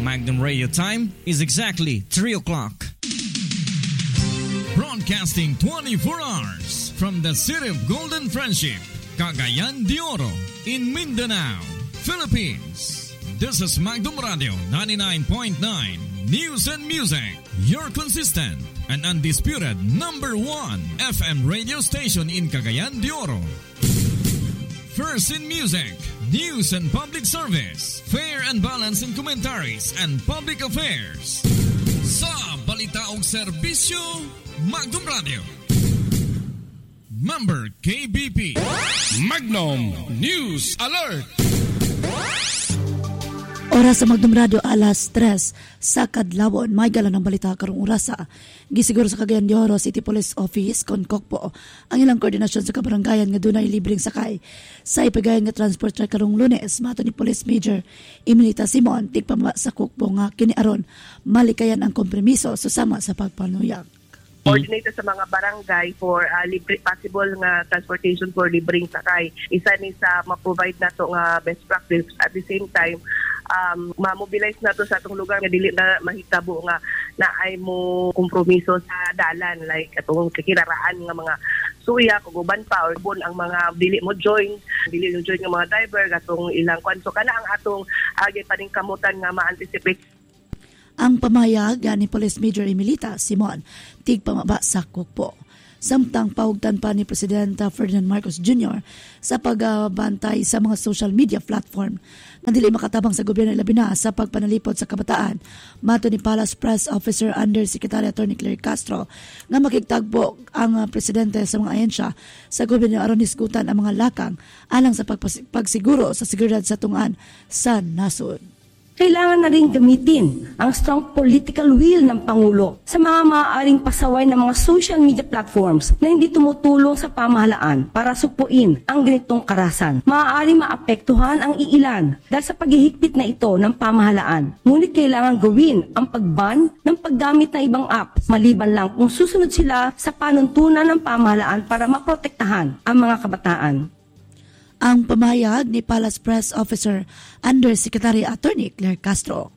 Magnum Radio time is exactly 3 o'clock. Broadcasting 24 hours from the city of Golden Friendship, Cagayan de Oro, in Mindanao, Philippines. This is Magnum Radio 99.9 News and Music, your consistent and undisputed number 1 FM radio station in Cagayan de Oro. First in music, news and public service, fair and balanced in commentaries and public affairs. Sa balita o serbisyo, Magnum Radio. Member KBP. Magnum News Alert. Oras sa Magnum Radio alas 3 sa kadlawon. May gala ng balita karong orasa. Gisiguro sa Cagayan de Oro City Police Office konkokpo ang ilang koordinasyon sa kabaranggayan nga dunay libreng sakay sa ipagayan nga transport truck karong Lunes. Mato ni Police Major Emilita Simon tigpama sa kukpo nga kiniaron malikayan ang kompromiso susama sa pagpanuyag. Coordinate sa mga barangay for libre possible nga transportation for libreng sakay. Isa ni sa ma-provide nato nga best practice at the same time ma-mobilize nato sa atong lugar nga dili na mahitabo nga na ay mo kompromiso sa dalan like atong kakiraraan nga mga suya kung uban pa or bon ang mga dili mo join nga mga driver atong ilang kwan so kana ang atong paningkamutan nga ma-anticipate. Ang pamayag ni Police Major Emilita Simon tigpamaba sa kukpo. Samtang pahugtan pa ni Presidente Ferdinand Marcos Jr. sa pagbantay sa mga social media platform na dili makatabang sa gobyerno labi na sa pagpanalipod sa kabataan. Mato ni Palace Press Officer Undersecretary Attorney Claire Castro nga makigtagbo ang presidente sa mga ahensya sa gobyerno aron hisgutan ang mga lakang alang sa pagsiguro sa seguridad sa tungan sa nasod. Kailangan na rin gamitin ang strong political will ng Pangulo sa mga maaaring pasaway ng mga social media platforms na hindi tumutulong sa pamahalaan para supuin ang ganitong karahasan. Maaaring maapektuhan ang iilan dahil sa paghihigpit na ito ng pamahalaan. Ngunit kailangan gawin ang pagban ng paggamit ng ibang app maliban lang kung susunod sila sa panuntunan ng pamahalaan para maprotektahan ang mga kabataan. Ang pamayag ni Palace Press Officer Undersecretary Attorney Claire Castro.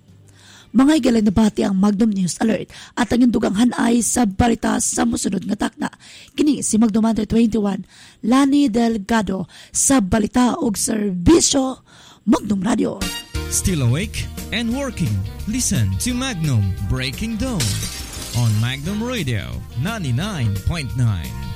Mga igalan na bati ang Magnum News Alert at ang indugang hanay sa balita sa musunod nga takna. Kini si Magnum 21 Lani Delgado sa balita ug serbisyo Magnum Radio. Still awake and working? Listen to Magnum Breaking Dawn on Magnum Radio 99.9.